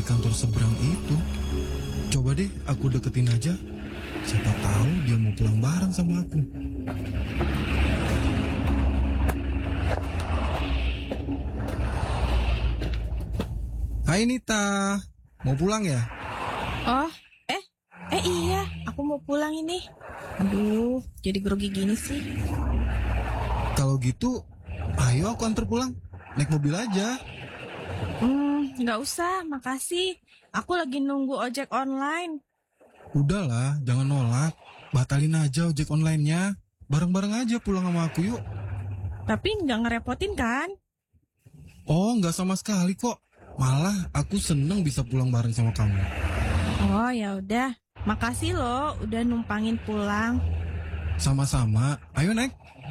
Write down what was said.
di kantor seberang itu. Coba deh aku deketin aja. Siapa tahu dia mau pulang bareng sama aku. Hai Nita, mau pulang ya? Oh, iya, aku mau pulang ini. Aduh, jadi grogi gini sih. Kalau gitu, ayo aku antar pulang. Naik mobil aja. Nggak usah, makasih. Aku lagi nunggu ojek online. Udahlah, jangan nolak. Batalin aja ojek online-nya. Bareng-bareng aja pulang sama aku yuk. Tapi nggak ngerepotin kan? Oh, nggak sama sekali kok. Malah aku seneng bisa pulang bareng sama kamu. Oh, ya udah. Makasih loh udah numpangin pulang. Sama-sama, ayo naik.